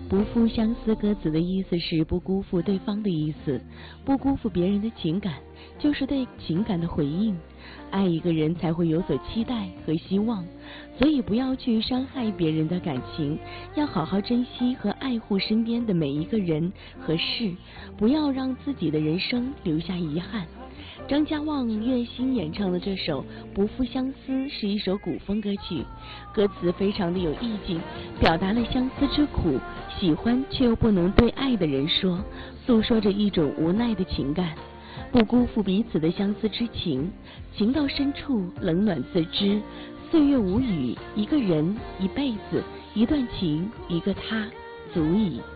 不负相思歌词的意思是不辜负对方的意思，不辜负别人的情感，就是对情感的回应。爱一个人才会有所期待和希望，所以不要去伤害别人的感情，要好好珍惜和爱护身边的每一个人和事，不要让自己的人生留下遗憾。张家旺、岳欣演唱的这首《不负相思》是一首古风歌曲，歌词非常的有意境，表达了相思之苦，喜欢却又不能对爱的人说，诉说着一种无奈的情感。不辜负彼此的相思之情，情到深处冷暖自知，岁月无语，一个人一辈子，一段情一个他，足矣。